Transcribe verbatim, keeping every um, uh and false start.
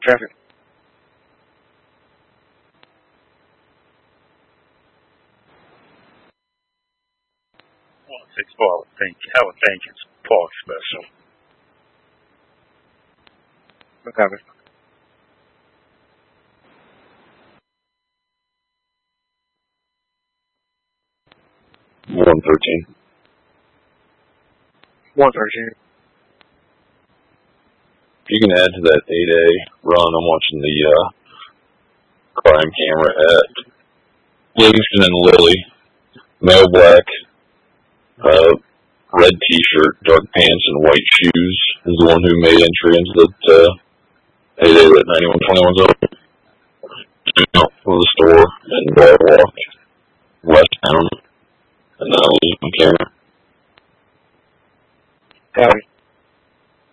Traffic. one six four, I would think, I would think it's Park Special. Okay. one thirteen. one thirteen. You can add to that eight A run. I'm watching the uh, crime camera at Livingston and Lily. Male black, uh, red t-shirt, dark pants, and white shoes is the one who made entry into the uh, eight A that ninety-one twenty-one's open. Out of the store and uh, walked west town and then I was on camera. Copy.